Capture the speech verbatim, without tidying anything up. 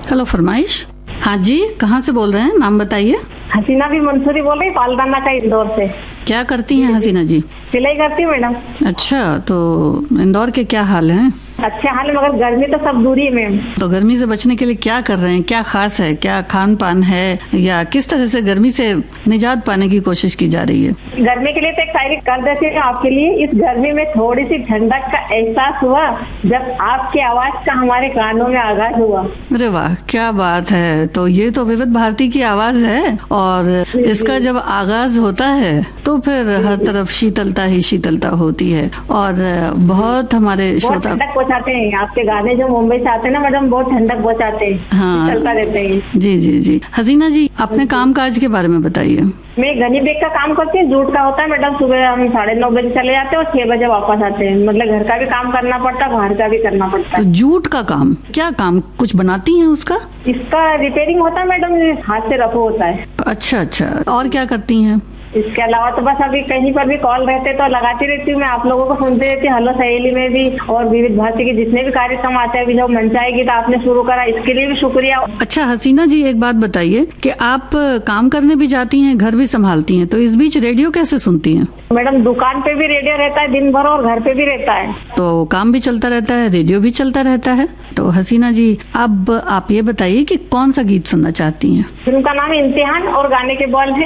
Hello फरमाइश। हाँ जी, कहाँ से बोल रहे हैं, नाम बताइए। हसीना भी मंसूरी बोल रही, पालदाना का, इंदौर से। क्या करती हैं हसीना जी? सिलाई करती हूँ मैडम। अच्छा, तो इंदौर के क्या हाल हैं? अच्छे हाल है, मगर गर्मी तो सब दूरी है मैम। तो गर्मी से बचने के लिए क्या कर रहे हैं, क्या खास है, क्या खान पान है, या किस तरह से गर्मी से निजात पाने की कोशिश की जा रही है? गर्मी के लिए तो एक शायरी कर देती हूँ आपके लिए। इस गर्मी में थोड़ी सी ठंडक का एहसास हुआ जब आपकी आवाज का हमारे कानों में आगाज हुआ। अरे वाह, क्या बात है। तो ये तो विविध भारती की आवाज है, और इसका जब आगाज होता है तो फिर हर तरफ शीतलता ही शीतलता होती है। और बहुत हमारे श्रोता पहुंचाते हैं आपके गाने, जो मुंबई से आते हैं ना मैडम, बहुत ठंडक पहुंचाते हैं। हाँ, चलता रहते हैं। जी जी जी। हसीना जी, अपने काम काज के बारे में बताइए। मैं गनी बेग का काम करती हूँ, जूट का होता है मैडम। सुबह हम साढ़े नौ बजे चले जाते हैं और छह बजे वापस आते हैं। मतलब घर का भी काम करना पड़ता है, बाहर का भी करना पड़ता है। तो जूट का काम, क्या काम, कुछ बनाती हैं उसका? इसका रिपेयरिंग होता है मैडम, हाथ से रफो होता है। अच्छा अच्छा, और क्या करती हैं? इसके अलावा तो बस अभी कहीं पर भी कॉल रहते तो लगाती रहती हूँ मैं, आप लोगों को सुनते रहती हूँ। हेलो सहेली में भी, और विविध भारती के जितने भी कार्यक्रम आते हैं, जो मंचाई गीत आपने शुरू करा, इसके लिए भी शुक्रिया। अच्छा हसीना जी, एक बात बताइए कि आप काम करने भी जाती हैं, घर भी संभालती हैं, तो इस बीच रेडियो कैसे सुनती हैं? मैडम दुकान पे भी रेडियो रहता है दिन भर, और घर पे भी रहता है, तो काम भी चलता रहता है, रेडियो भी चलता रहता है। तो हसीना जी, अब आप ये बताइए कि कौन सा गीत सुनना चाहती हैं? फिल्म का नाम इम्तिहान और गाने के बोल है